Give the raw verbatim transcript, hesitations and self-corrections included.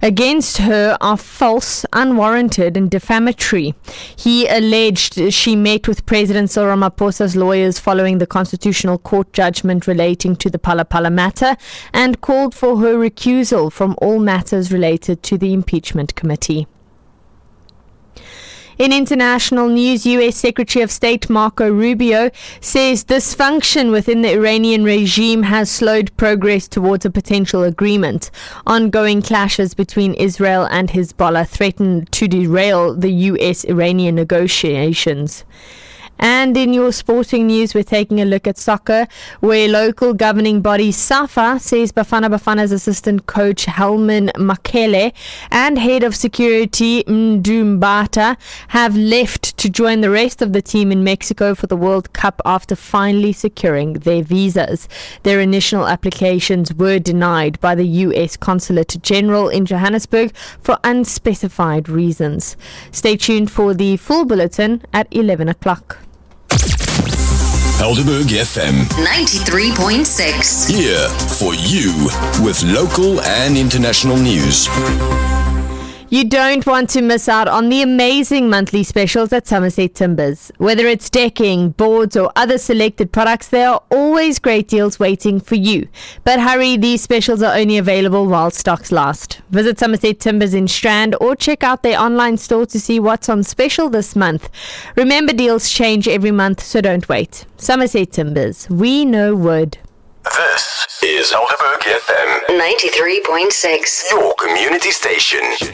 against her are false, unwarranted and defamatory. He alleged she met with President Cyril Ramaphosa's lawyers following the Constitutional Court judgment relating to the Phala Phala matter and called for her recusal from all matters related to the impeachment committee. In international news, U S Secretary of State Marco Rubio says dysfunction within the Iranian regime has slowed progress towards a potential agreement. Ongoing clashes between Israel and Hezbollah threaten to derail the U S-Iranian negotiations. And in your sporting news, we're taking a look at soccer, where local governing body SAFA says Bafana Bafana's assistant coach Helman Makele and head of security Mdumbata have left to join the rest of the team in Mexico for the World Cup after finally securing their visas. Their initial applications were denied by the U S Consulate General in Johannesburg for unspecified reasons. Stay tuned for the full bulletin at eleven o'clock. Helderberg F M ninety-three point six. Here for you with local and international news. You don't want to miss out on the amazing monthly specials at Somerset Timbers. Whether it's decking, boards or other selected products, there are always great deals waiting for you. But hurry, these specials are only available while stocks last. Visit Somerset Timbers in Strand or check out their online store to see what's on special this month. Remember, deals change every month, so don't wait. Somerset Timbers, we know wood. This is Helderberg F M ninety-three point six. Your community station.